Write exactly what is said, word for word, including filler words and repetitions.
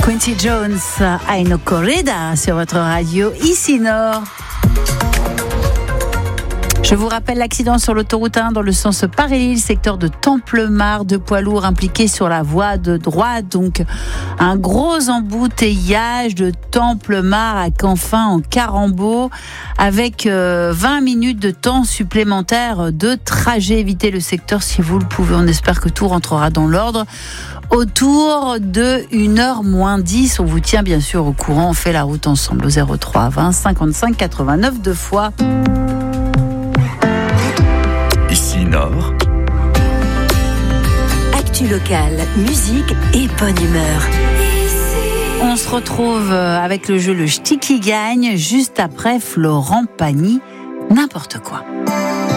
Quincy Jones, Aino Corrida sur votre radio ici Nord. Je vous rappelle l'accident sur l'autoroute un dans le sens Paris-Lille, secteur de Templemar, deux poids lourds impliqués sur la voie de droite. Donc un gros embouteillage de Templemar à Canfin en Carambeau avec euh, vingt minutes de temps supplémentaire de trajet. Évitez le secteur si vous le pouvez. On espère que tout rentrera dans l'ordre. Autour de une heure moins dix, on vous tient bien sûr au courant. On fait la route ensemble au zéro trois vingt cinquante-cinq quatre-vingt-neuf deux fois. Ici Nord. Actu locale, musique et bonne humeur. On se retrouve avec le jeu Le Ch'ti qui gagne juste après Florent Pagny, n'importe quoi.